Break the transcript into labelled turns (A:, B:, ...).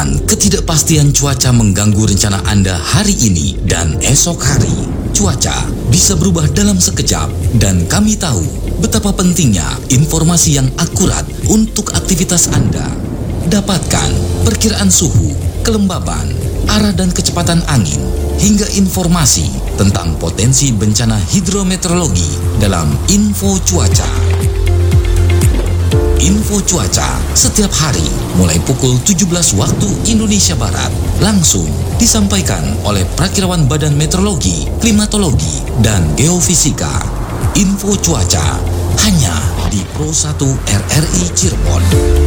A: Menyebabkan ketidakpastian cuaca mengganggu rencana Anda hari ini dan esok hari. Cuaca bisa berubah dalam sekejap dan kami tahu betapa pentingnya informasi yang akurat untuk aktivitas Anda. Dapatkan perkiraan suhu, kelembaban, arah dan kecepatan angin, hingga informasi tentang potensi bencana hidrometeorologi dalam Info Cuaca. Info Cuaca setiap hari mulai pukul 17 waktu Indonesia Barat langsung disampaikan oleh Prakirawan Badan Meteorologi, Klimatologi, dan Geofisika. Info Cuaca hanya di Pro 1 RRI Cirebon.